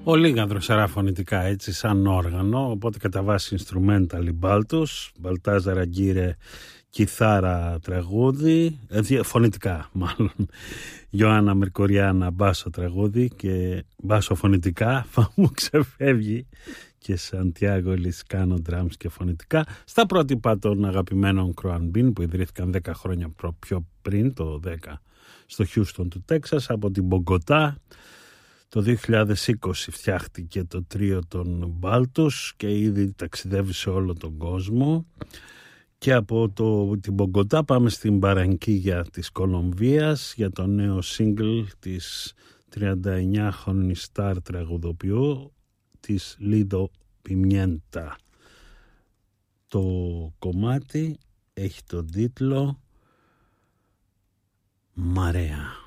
Ο Λίγανδρος φωνητικά έτσι σαν όργανο, οπότε κατά βάση instrumental μπάλτος, Μπαλτάζαρ Αγκύρε κιθάρα τραγούδι, φωνητικά μάλλον, Ιωάννα Μερκοριάννα μπάσο τραγούδι και μπάσο φωνητικά, μου ξεφεύγει, και Σαντιάγο Λισκάνο drums και φωνητικά, στα πρότυπα των αγαπημένων Κροανμπίν που ιδρύθηκαν 10 χρόνια πιο πριν, το 10 στο Χιούστον του Τέξας. Από την Μπογκοτά το 2020 φτιάχτηκε το τρίο των Μπάλτους και ήδη ταξιδεύει σε όλο τον κόσμο. Και από την Μπογκοτά πάμε στην Μπαρανκίγια της Κολομβίας για το νέο single της 39χρονης στάρ τραγουδοποιού της Λίδο Πιμιέντα. Το κομμάτι έχει τον τίτλο «Μαρέα».